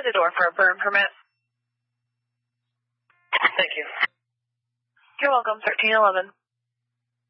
by the door for a burn permit. Thank you. You're welcome, 1311.